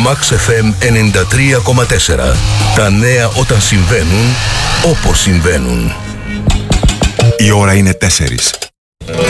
Max FM 93,4. Τα νέα όταν συμβαίνουν, όπως συμβαίνουν. Η ώρα είναι 4.